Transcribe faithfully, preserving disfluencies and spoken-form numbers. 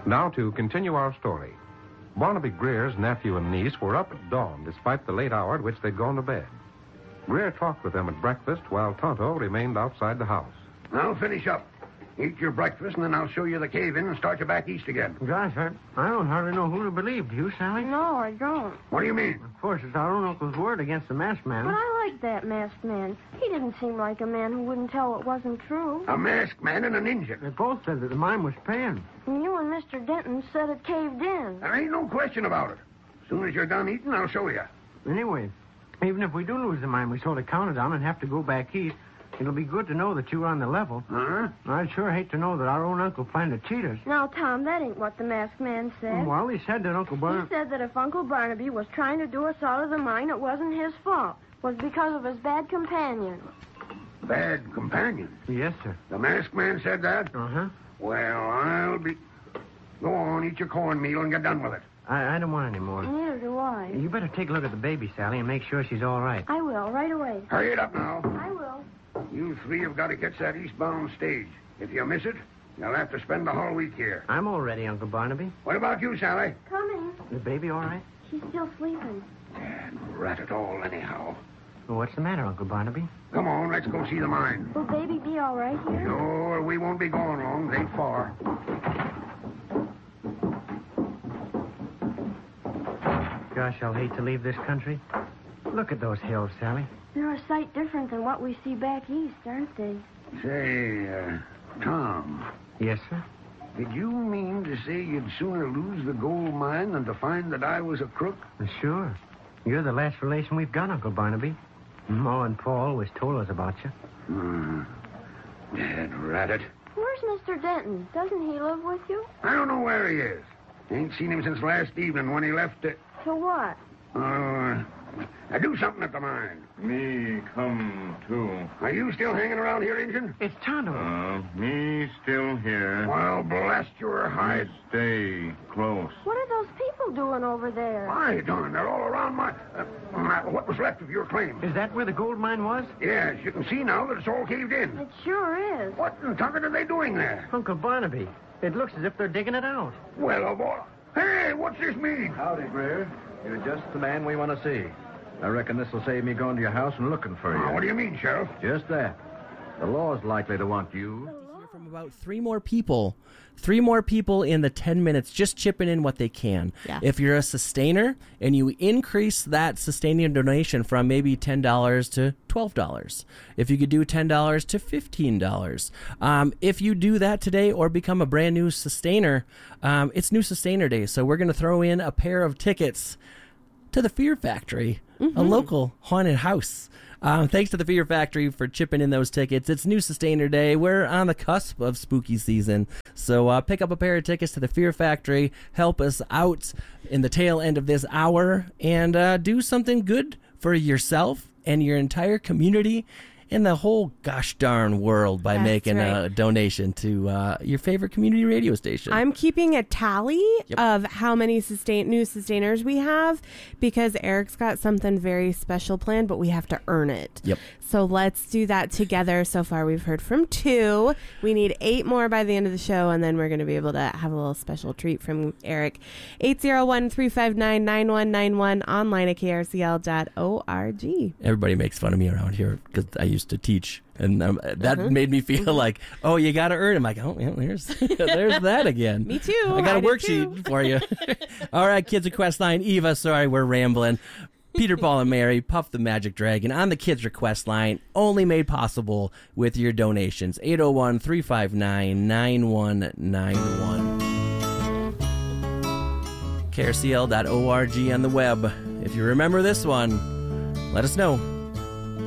Now to continue our story. Barnaby Greer's nephew and niece were up at dawn despite the late hour at which they'd gone to bed. Greer talked with them at breakfast while Tonto remained outside the house. I'll finish up. Eat your breakfast, and then I'll show you the cave-in and start you back east again. Gosh, I, I don't hardly know who to believe. Do you, Sally? No, I don't. What do you mean? Of course, it's our own uncle's word against the masked man. But I like that masked man. He didn't seem like a man who wouldn't tell what wasn't true. A masked man and an Injun. They both said that the mine was paying. And you and Mister Denton said it caved in. There ain't no question about it. As soon as you're done eating, I'll show you. Anyway, even if we do lose the mine we sort of counted on and have to go back east, it'll be good to know that you were on the level. Huh? I'd sure hate to know that our own uncle planned to cheat us. Now, Tom, that ain't what the masked man said. Well, he said that Uncle He Barnaby... said that if Uncle Barnaby was trying to do us out of the mine, it wasn't his fault. It was because of his bad companion. Bad companion? Yes, sir. The masked man said that? Uh-huh. Well, I'll be... Go on, eat your cornmeal and get done with it. I, I don't want any more. Neither do I. You better take a look at the baby, Sally, and make sure she's all right. I will, right away. Hurry it up now. I will. You three have got to catch that eastbound stage. If you miss it, you'll have to spend the whole week here. I'm all ready, Uncle Barnaby. What about you, Sally? Coming. The baby all right? She's still sleeping. Dad, rat it all anyhow. Well, what's the matter, Uncle Barnaby? Come on, let's go see the mine. Will baby be all right here? Sure, we won't be going long. They ain't far. Gosh, I'll hate to leave this country. Look at those hills, Sally. They're a sight different than what we see back east, aren't they? Say, uh, Tom, Yes, sir? did you mean to say you'd sooner lose the gold mine than to find that I was a crook? Sure. You're the last relation we've got, Uncle Barnaby. Ma and Paul always told us about you. Hmm. Dad, rat it. Where's Mister Denton? Doesn't he live with you? I don't know where he is. Ain't seen him since last evening when he left it. To what? Uh, I do something at the mine. Me come, too. Are you still hanging around here, Injun? It's Tonto. Uh, me still here. Well, blast your hide. Stay close. What are those people doing over there? My darn, they're all around my, uh, my... What was left of your claim? Is that where the gold mine was? Yes, you can see now that it's all caved in. It sure is. What in tucket are they doing there? Uncle Barnaby, it looks as if they're digging it out. Well, oh, boy. Hey, what's this mean? Howdy, Greer. You're just the man we want to see. I reckon this will save me going to your house and looking for you. Oh, what do you mean, Sheriff? Just that. The law's likely to want you. Hear from about three more people. Three more people in the ten minutes, just chipping in what they can. Yeah. If you're a sustainer and you increase that sustaining donation from maybe ten dollars to twelve dollars. If you could do ten dollars to fifteen dollars. Um, if you do that today or become a brand new sustainer, um, it's New Sustainer Day. So we're going to throw in a pair of tickets to the Fear Factory, Mm-hmm. a local haunted house. Um, thanks to the Fear Factory for chipping in those tickets. It's New Sustainer Day. We're on the cusp of spooky season. So uh, pick up a pair of tickets to the Fear Factory. Help us out in the tail end of this hour and uh, do something good for yourself and your entire community and the whole gosh darn world by That's making right. a donation to uh, your favorite community radio station. I'm keeping a tally Yep. of how many sustain new sustainers we have because Eric's got something very special planned, but we have to earn it. Yep. So let's do that together. So far, we've heard from two. We need eight more by the end of the show, and then we're going to be able to have a little special treat from Eric. eight zero one, three five nine, nine one nine one, online at k r c l dot org. Everybody makes fun of me around here because I used to teach, and um, that Uh-huh. made me feel like, oh, you got to earn it. I'm like, oh, yeah, there's there's that again. Me too. I got a I did worksheet too. for you. All right, Kids Request Line. Eva, sorry, we're rambling. Peter, Paul, and Mary, Puff the Magic Dragon on the Kids Request Line, only made possible with your donations. eight oh one, three five nine, nine one nine one. k r c l dot org on the web. If you remember this one, let us know.